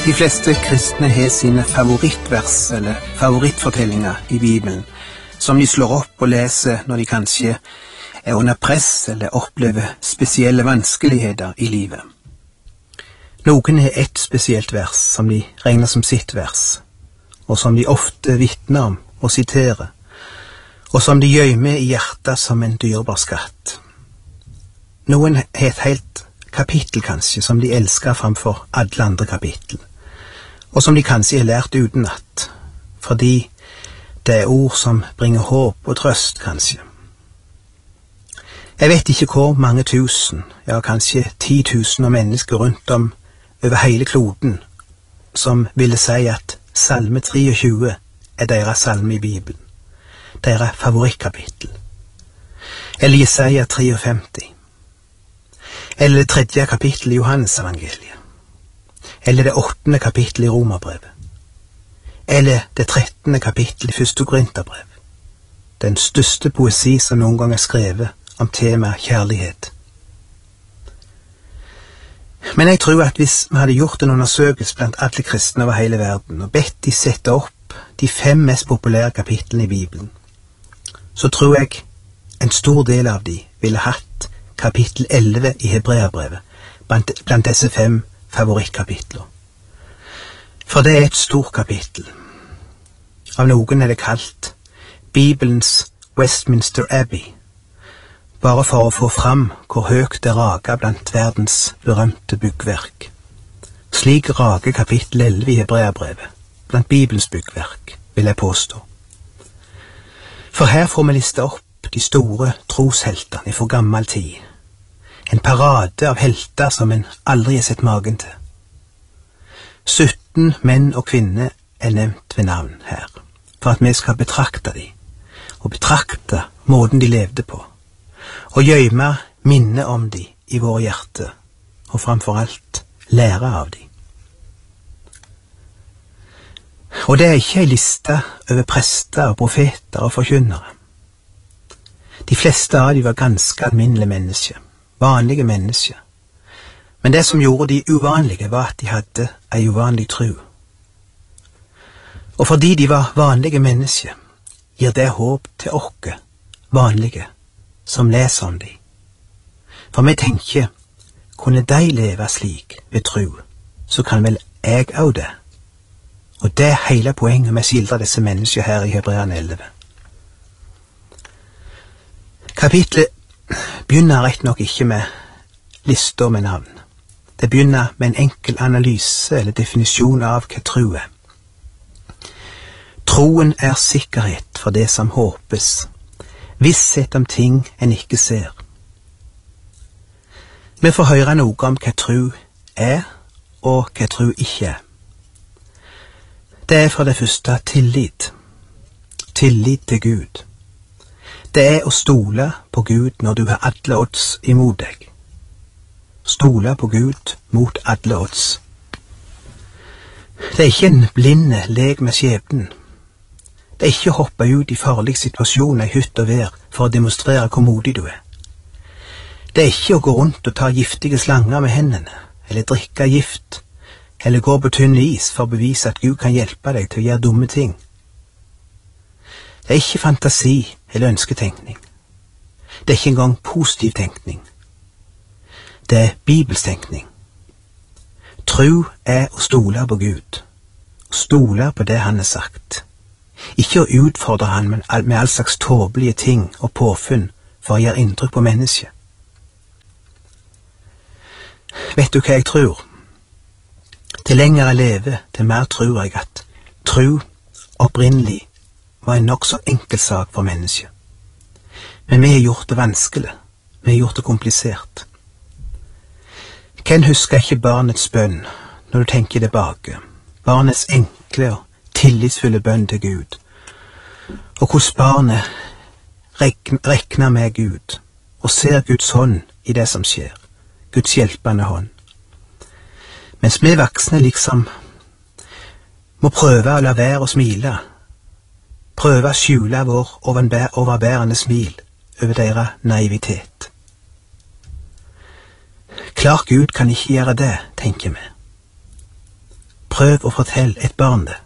De fleste kristne har sine favorittvers eller favorittfortellinger i Bibelen, som de slår opp og leser når de kanskje er under press eller opplever spesielle vanskeligheter i livet. Noen har ett spesielt vers som de regner som sitt vers, og som de ofte vitner om og siterer, og som de gjemmer i hjertet som en dyrebar skatt. Noen har et helt kapittel kanskje som de elsker framfor alle andre kapittel, og som de kanskje har lært utenat, fordi det er ord som bringer håp og trøst kanskje. Jeg vet ikke hvor mange tusen, ja kanskje 10 000 mennesker rundt om over hele kloden, som ville si at Salme 23 er deres salme i Bibelen, deres favorittkapittel, eller Jesaja 53, eller det 3. kapittel i Johannes evangeliet, eller det 8. kapittel i Romerbrevet, eller det 13. kapittel i 1. Korinterbrev, den største poesi som noen gang er skrevet om tema kjærlighet. Men jeg tror at hvis vi hadde gjort en undersøkelse blant alle kristne over hele verden og bedt de sette opp de 5 mest populære kapitlene i Bibelen, så tror jeg en stor del av de ville hatt kapittel 11 i Hebreabrevet blant disse 5 favorittkapitler. For det er et stort kapittel. Av noen er det kalt Bibelens Westminster Abbey, bare for å få fram hvor høyt det rager blant verdens berømte byggverk. Slik rager kapittel 11 i Hebreabrevet blant Bibelens byggverk, vil jeg påstå. For her får vi liste opp de store trosheltene fra gammel tid. En parade av helter som en aldri har sett magen til. 17 menn og kvinner er nevnt ved navn her, for at vi skal betrakte dem, og betrakte måten de levde på, og gjemme minne om dem i våre hjerter, og framfor alt lære av dem. Og det er ikke en liste over prester og profeter og forkynnere. De fleste av dem var ganske alminnelige mennesker, vanlige mennesker. Men det som gjorde de uvanlige var at de hadde en uvanlig tro. Og fordi de var vanlige mennesker, gir det håp til oss, vanlige, som leser om dem. For vi tenker, kunne de leve slik ved tro, så kan vel jeg også det. Og det er hele poenget med å skildre disse mennesker her i Hebreerne 11. Kapitlet begynner rett nok ikke med lister med navn. Det begynner med en enkel analyse eller definisjon av hva tro er. Troen er sikkerhet for det som håpes, visshet om ting en ikke ser. Vi får høre noe om hva tro er, og hva tro ikke er. Det er for det første tillit. Tillit til Gud. Det er å stole på Gud når du har alle odds imot deg. Stole på Gud mot alle odds. Det er ikke en blinde lek med skjebnen. Det er ikke å hoppe ut i farlige situasjoner i hytt og vær for å demonstrere hvor modig du er. Det er ikke å gå rundt og ta giftige slanger med hendene, eller drikke gift, eller gå på tynn is for å bevise at Gud kan hjelpe deg til å gjøre dumme ting. Det er ikke fantasi eller ønsketenkning. Det er ikke engang positiv tenkning. Det er bibelstenkning. Tro er å stole på Gud, å stole på det han har sagt. Ikke å utfordre han med all slags tåpelige ting og påfunn for å gjøre inntrykk på mennesket. Vet du hva jeg tror? Til lenger jeg lever, til mer tror jeg at tro opprinnelig var en nok så enkel sak for mennesket. Men vi har gjort det vanskelig, vi har gjort det komplisert. Hvem husker ikke barnets bønn når du tenker tilbake? Barnets enkle og tillitsfulle bønn til Gud, og hvordan barnet rekner med Gud, og ser Guds hånd i det som skjer, Guds hjelpende hånd. Mens vi voksne liksom må prøve å la være å smile, prøve å skjule vår overbærende smil over deres naivitet. Klart Gud kan ikke gjøre det, tenker vi. Prøv å fortelle et barn det.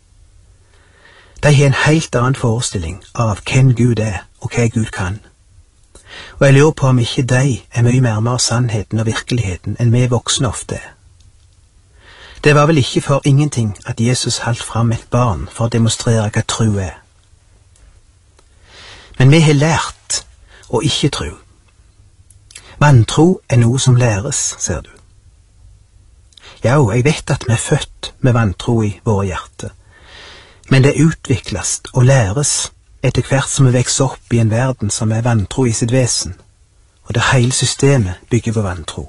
De har en helt annen forestilling av hvem Gud er og hva Gud kan. Og jeg lurer på om ikke de er mye nærmere sannheten og virkeligheten enn vi voksne ofte er. Det var vel ikke for ingenting at Jesus holdt fram et barn for å demonstrere hva tro er. Men vi har lært å ikke tro. Vantro er noe som læres, ser du. Ja, jeg vet at vi er født med vantro i våre hjerter, men det utvikles og læres etter hvert som vi vokser opp i en verden som er vantro i sitt vesen, og der hele systemet bygger på vantro.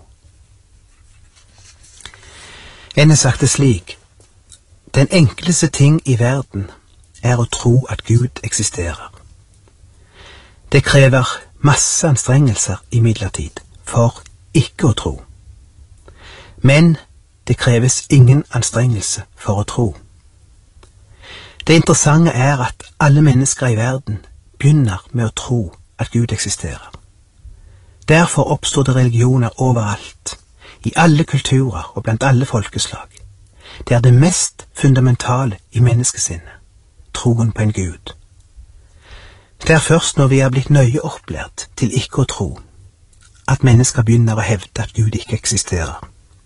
En har sagt det slik: den enkleste ting i verden er å tro at Gud eksisterer. Det krever masse anstrengelser imidlertid for ikke å tro. Men det kreves ingen anstrengelse for å tro. Det interessante er at alle mennesker i verden begynner med å tro at Gud eksisterer. Derfor oppstår det religioner overalt, i alle kulturer og blant alle folkeslag. Det er det mest fundamentale i menneskesinnet, troen på en Gud. Det er først når vi er blitt nøye opplært til ikke å tro, at mennesker begynner å hevde at Gud ikke eksisterer.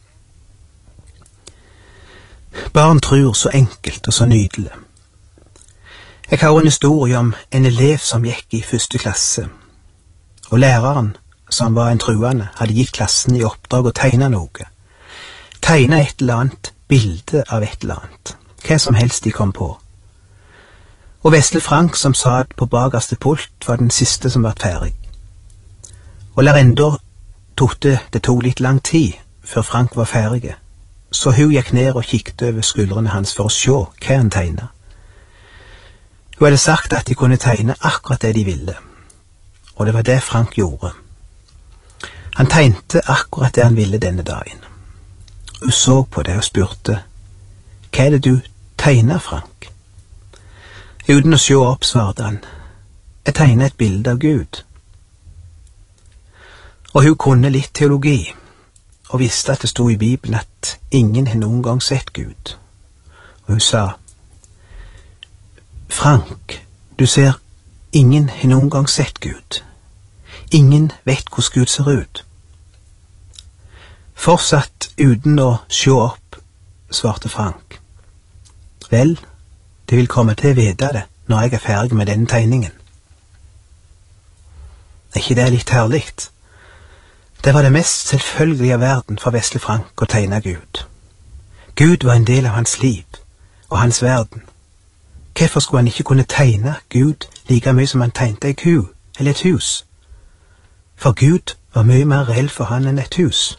Barn tror så enkelt og så nydelig. Jeg har en historie om en elev som gikk i 1. klasse, og læreren, som var en truende, hadde gitt klassen i oppdrag å tegne noe. Tegne et eller annet bilde av et eller annet, hva som helst de kom på. Og Vesle Frank, som satt på bakerste pult, var den siste som var ferdig. Og lærerenda det tok litt lang tid før Frank var ferdig, så hun gikk ned og kikket over skuldrene hans for å se hva han tegnet. Hun hadde sagt at de kunne tegne akkurat det de ville, og det var det Frank gjorde. Han tegnte akkurat det han ville denne dagen. Hun så på det og spurte: hva er det du tegner, Frank? Uten å se opp svarte han: jeg tegner et bilde av Gud. Og hun kunne litt teologi, og visste at det stod i Bibelen at ingen har noen gang sett Gud. Og hun sa: Frank, du ser, ingen har noen gang sett Gud. Ingen vet hvordan Gud ser ut. Fortsatt uten å se opp, svarte Frank: vel, de vil komme til å vite det når jeg er ferdig med denne tegningen. Er ikke det litt herlig? Det var det mest selvfølgelige av verden for Vesle Frank å tegne Gud. Gud var en del av hans liv og hans verden. Hvorfor skulle han ikke kunne tegne Gud like mye som han tegnte en ku eller et hus? For Gud var mye mer reell for han enn et hus.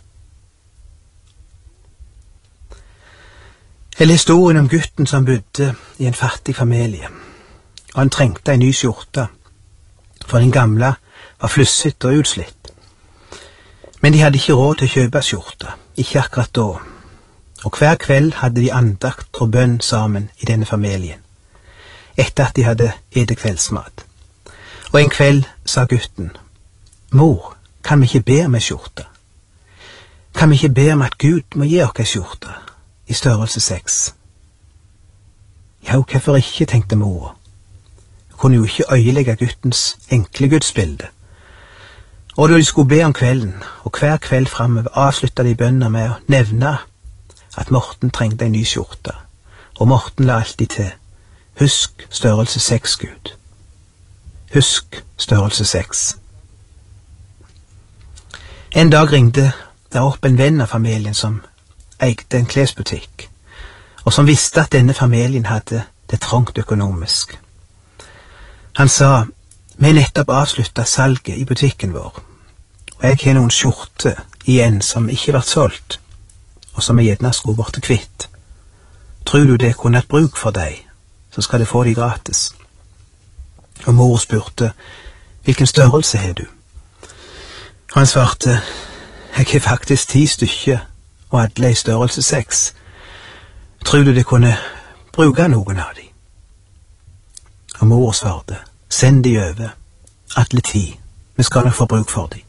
Eller historien om gutten som bodde i en fattig familie, og han trengte en ny skjorte, for den gamle var flusset og utslitt. Men de hadde ikke råd til å kjøpe skjorte, ikke akkurat da, og hver kveld hadde de andakt og bønn sammen i denne familien, etter at de hadde spist kveldsmat. Og en kveld sa gutten: mor, kan vi ikke be om en skjorte? Kan vi ikke be om at Gud må gi oss en skjorte i størrelse 6? Ja, hvorfor ikke, tenkte mor. Hun kunne jo ikke øyelegge guttens enkle gudsbilde. Og da de skulle be om kvelden, og hver kveld fremover, avsluttet de bønner med å nevne at Morten trengte en ny skjorte, og Morten la alltid til: husk størrelse 6, Gud. Husk størrelse 6. En dag ringte det opp en venn av familien som eide en klesbutikk, og som visste at denne familien hadde det trangt økonomisk. Han sa: vi nettopp avsluttet salget i butikken vår, og jeg har noen skjorter igjen som ikke vært solgt, og som jeg gjerne skulle vært kvitt. Tror du det kunne hatt bruk for deg, så skal du få de gratis. Og mor spurte: hvilken størrelse har du? Og han svarte: jeg har faktisk 10 stykker, og alle i størrelse 6. Tror du det kunne bruke noen av de? Og mor svarte: send de over, alle 10, vi skal nok få bruk for de.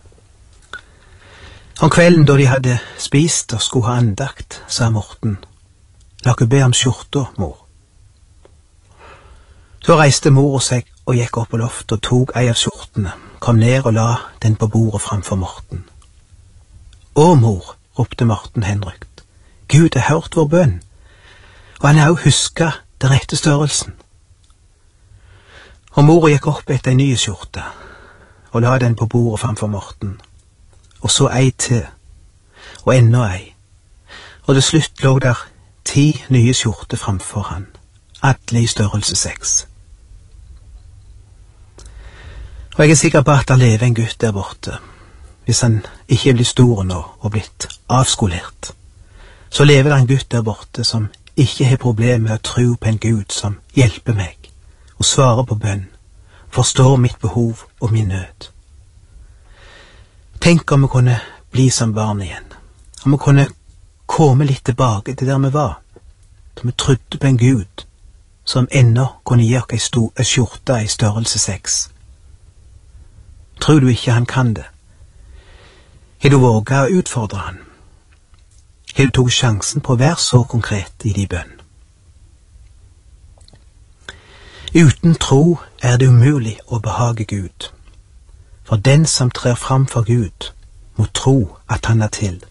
Om kvelden da de hadde spist og skulle ha andakt, sa Morten: la ikke be om skjorta, mor. Så reiste mor seg og gikk opp på loftet og tok ei av skjortene, kom ned og la den på bordet framfor Morten. Å, mor, ropte Morten henrykt. Gud har hørt vår bønn, og han har også husket den rette størrelsen. Og mor gikk opp etter en ny skjorte og la den på bordet framfor Morten, og så ei til, og enda ei, og til slutt lå der 10 nye skjorter framfor han, alle i størrelse 6. Og jeg er sikker på at det lever en gutt der borte. Hvis han ikke blir stor nå og blitt avskolert, så lever det en gutt der borte som ikke har problemer med å tro på en Gud som hjelper meg og svarer på bønn, forstår mitt behov og min nød. Tenk om vi kunne bli som barn igjen, om vi kunne komme litt tilbake til der vi var, da vi trodde på en Gud som ennå kunne gi oss ei skjorte i størrelse 6. Tror du ikke han kan det? Har du våget å utfordre han? Har du tatt sjansen på å være så konkret i din bønn? Uten tro er det umulig å behage Gud, for den som trer fram for Gud må tro at han er til.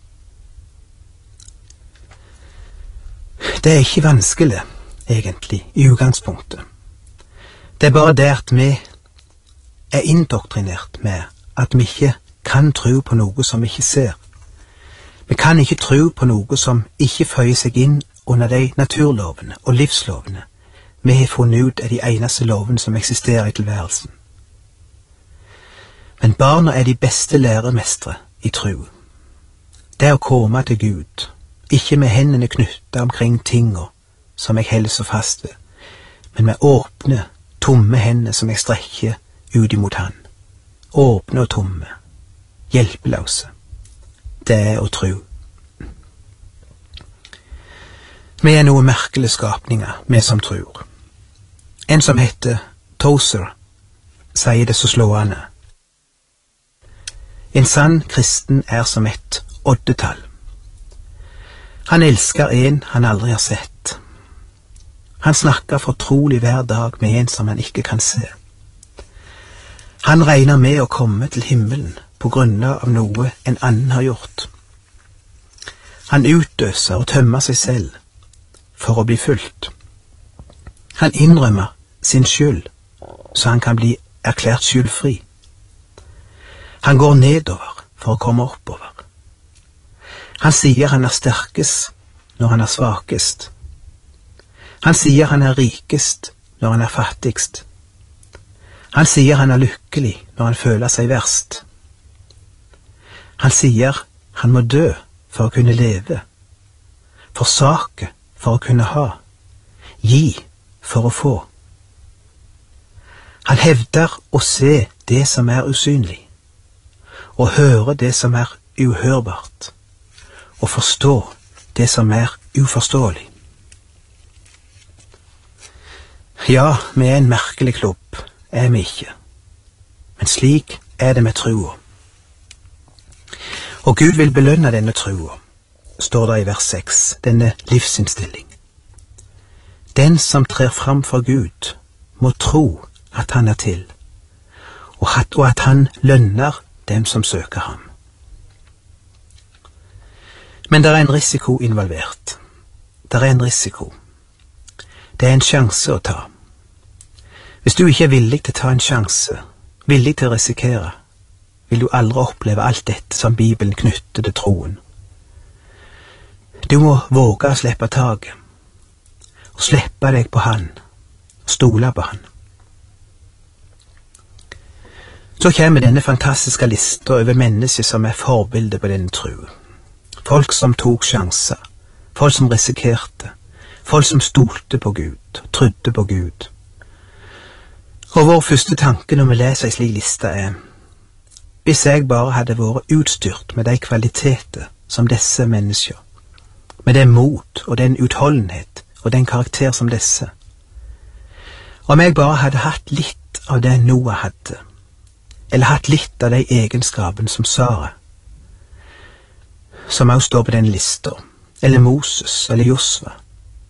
Det er ikke vanskelig, egentlig, i utgangspunktet. Det er bare det at vi er indoktrinert med at vi ikke kan tro på noe som vi ikke ser. Vi kan ikke tro på noe som ikke føyer seg inn under de naturlovene og livslovene vi har funnet ut er de eneste lovene som eksisterer i tilværelsen. Men barna er de beste læremestre i tro. Det er å komme til Gud, ikke med hendene knyttet omkring tingene som jeg holder så fast ved, men med åpne, tomme hender som jeg strekker ut imot han. Åpne og tomme, hjelpeløse. Det er å tro. Vi er noe merkelige skapninger, vi som tror. En som heter Tozer sier det så slående. En sann kristen er som et oddetall. Han elsker en han aldri har sett. Han snakker fortrolig hver dag med en som han ikke kan se. Han regner med å komme til himmelen på grunn av noe en annen har gjort. Han utdøser og tømmer seg selv for å bli fulgt. Han innrømmer sin skyld, så han kan bli erklært skyldfri. Han går nedover for å komme oppover. Han sier han er sterkest når han er svakest. Han sier han er rikest når han er fattigst. Han sier han er lykkelig når han føler seg verst. Han sier han må dø for å kunne leve, forsake for å kunne ha, gi for å få. Han hevder å se det som er usynlig, og høre det som er uhørbart, og forstå det som er uforståelig. Ja, vi er en merkelig klubb, er vi ikke. Men slik er det med troa. Og Gud vil belønne denne troa, står det i vers 6, denne livsinnstilling. Den som trer fram for Gud, må tro at han er til, og at han lønner dem som søker ham. Men det er en risiko involvert. Det er en risiko. Det er en sjanse å ta. Hvis du ikke er villig til å ta en sjanse, villig til å risikere, vil du aldri oppleve alt dette som Bibelen knytter til troen. Du må våge å slippe taket, og slippe deg på han, og stole på han. Så kommer denne fantastiske lista over mennesker som er forbilder på denne tro. Folk som tok sjanser, folk som risikerte, folk som stolte på Gud, trodde på Gud. Og vår første tanke når vi leser en slik liste er, hvis jeg bare hadde vært utstyrt med de kvaliteter som disse mennesker, med det mot og den utholdenhet og den karakter som disse, om jeg bare hadde hatt litt av det Noah hadde, eller hatt litt av de egenskapene som Sara, som også står på den lista, eller Moses, eller Josva,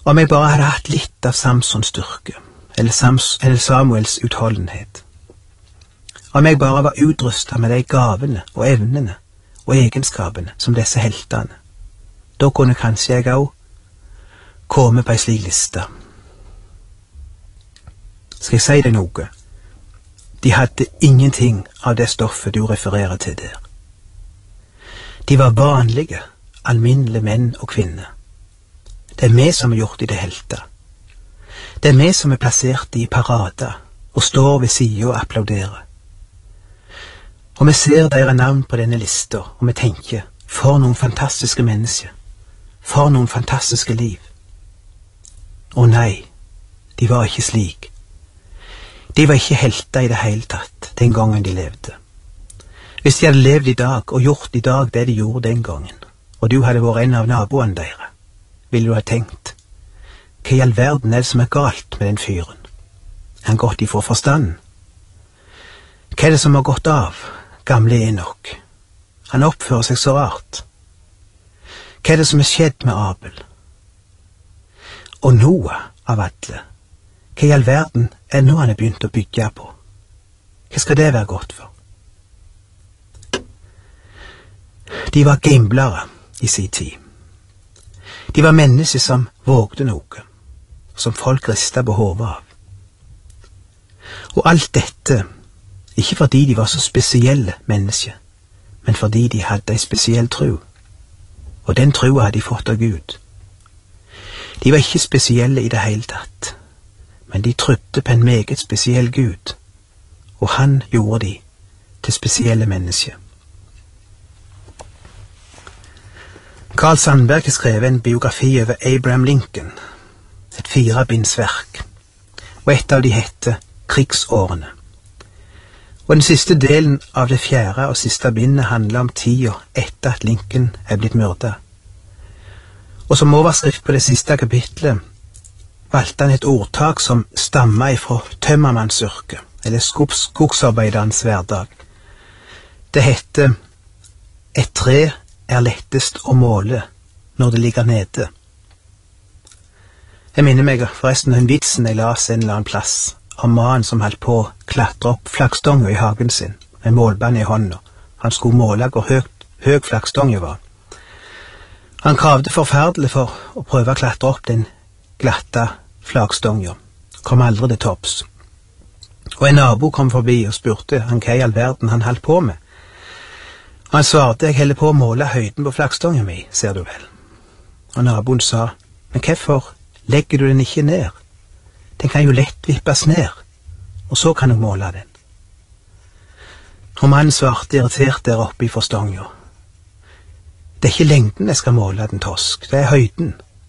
Om jeg bare hadde hatt litt av Samsons styrke, eller Samuels utholdenhet. Om jeg bare var utrustet med de gavene og evnene og egenskapene som disse heltene, da kunne kanskje jeg også komme på en slik liste. Skal jeg si deg noe? De hadde ingenting av det stoffet du refererer til der. De var vanlige, alminnelige menn og kvinner. Det er vi som er gjort i det helter. Det er vi som er plassert i parader og står ved siden og applauderer. Og vi ser deres navn på denne lista, og vi tenker, for noen fantastiske mennesker, for noen fantastiske liv. Å nei, de var ikke slik. De var ikke helter i det hele tatt den gangen de levde. Hvis de hadde levd i dag og gjort i dag det de gjorde den gangen, og du hadde vært en av naboene deres, ville du ha tenkt, hva i all verden er det som er galt med den fyren? Er han gått ifra forstanden? Hva er det som har gått av, gamle Enok? Han oppfører seg så rart. Hva er det som er skjedd med Abel? Og Noah av alle, hva i all verden er nå han er begynt å bygge på? Hva skal det være godt for? De var gamblere i sin tid. De var mennesker som vågde noe, som folk ristet på hodet av. Og alt dette, ikke fordi de var så spesielle mennesker, men fordi de hadde en spesiell tro. Og den troen hadde de fått av Gud. De var ikke spesielle i det hele tatt, men de trodde på en meget spesiell Gud, og han gjorde de til spesielle mennesker. Carl Sandberg har skrevet en biografi over Abraham Lincoln, et 4-bindsverk, og et av de heter Krigsårene. Og den siste delen av det 4. og siste bindet handler om tida etter at Lincoln er blitt myrdet. Og som overskrift på det siste kapitlet valgte han et ordtak som stammer ifra tømmermannsyrket, eller skogsarbeiderens hverdag. Det heter «Et tre er lettest å måle når det ligger nede». Jeg minner meg forresten den vitsen jeg las en eller annen plass, om mannen som holdt på å klatre opp flaggstånga i hagen sin, med målbånd i hånda. Han skulle måle hvor høy flaggstånga var. Han kravde forferdelig for å prøve å klatre opp den glatte flaggstånga. Kom aldri til topps. Og en nabo kom forbi og spurte han hva i all verden han holdt på med. Og han svarte, jeg holder på å måle høyden på flaggstånga mi, ser du vel. Og naboen sa, men hvorfor legger du den ikke ned? Den kan jo lett vippes ned, og så kan du måle den. Og mannen svarte irritert der oppe i forstånga. Det er ikke lengden jeg skal måle, den tosk, det er høyden.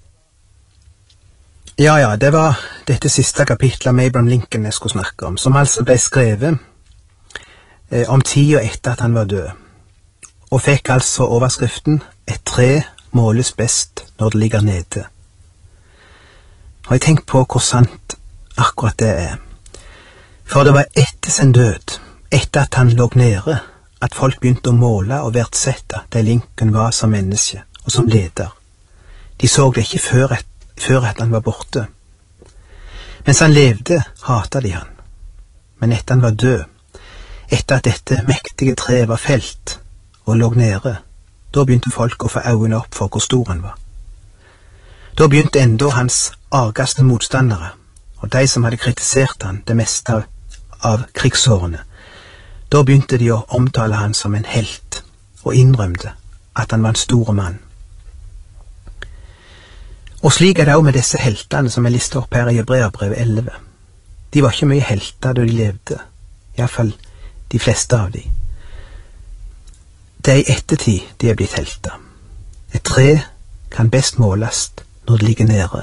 Ja, det var dette siste kapitlet med Abraham Lincoln jeg skulle snakke om, som altså ble skrevet om tida etter at han var død, og fikk altså overskriften «Et tre måles best når det ligger nede». Og jeg tenkte på hvor sant akkurat det er. For det var etter sin død, etter at han lå nede, at folk begynte å måle og verdsette det Lincoln var som menneske og som leder. De så det ikke før at han var borte. Mens han levde, hatet de han. Men etter han var død, etter at dette mektige treet var felt og lå nede, da begynte folk å få øynene opp for hvor stor han var. Da begynte enda hans argeste motstandere, og de som hadde kritisert han det meste av krigsårene, da begynte de å omtale han som en helt, og innrømte at han var en stor mann. Og slik er det også med disse heltene som er listet opp her i Hebreerbrevet 11. De var ikke mye helter da de levde, i hvert fall de fleste av de. Det er i ettertid de er blitt helter. Et tre kan best måles når det ligger nede.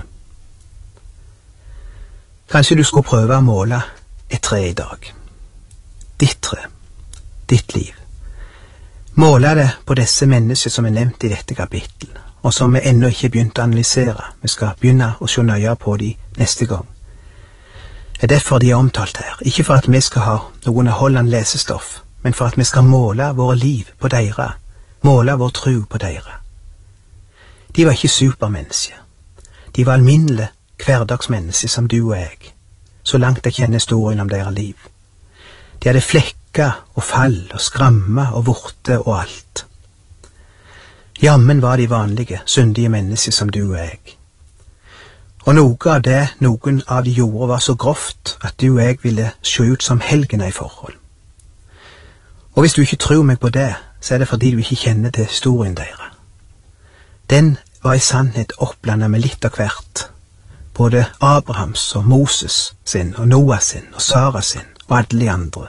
Kanskje du skulle prøve å måle et tre i dag. Ditt tre, ditt liv. Måle det på disse mennesker som er nevnt i dette kapittel, og som vi ennå ikke begynt å analysere. Vi skal begynne å se nøye på de neste gang. Det er derfor de er omtalt her, ikke for at vi skal ha noe underholdende lesestoff, men for at vi skal måle våre liv på deres, måle vår tro på deres. De var ikke supermennesker. De var alminnelige hverdagsmennesker som du og jeg, så langt jeg kjenner historien om deres liv. De hadde flekker og fall og skrammer og vorte og alt. Jammen var de vanlige, syndige mennesker som du og jeg. Og noe av det noen av de gjorde var så grovt at du og jeg ville se ut som helgener i forhold. Og hvis du ikke tror meg på det, så er det fordi du ikke kjenner til historien deres. Den var i sannhet oppblandet med litt av hvert, både Abrahams og Moses sin, og Noah sin, og Sara sin, og alle de andre.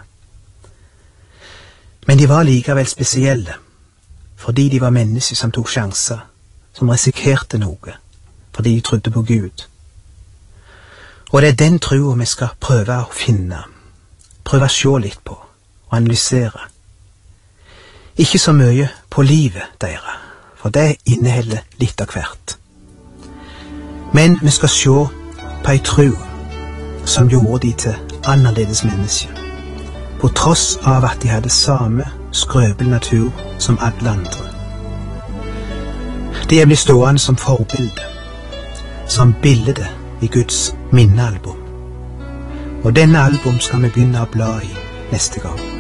Men de var likevel spesielle, fordi de var mennesker som tok sjanser, som risikerte noe, fordi de trodde på Gud. Og det er den troen vi skal prøve å finne, prøve å se litt på, og analysere. Ikke så mye på livet deres, for det inneholder litt av hvert. Men vi skal se på ei tro som gjorde de til annerledes mennesker, på tross av at de hadde samme skrøbel natur som alle andre. De er blitt stående som forbilde, som bilde i Guds minnealbum. Og denne album skal vi begynne å bla i neste gang.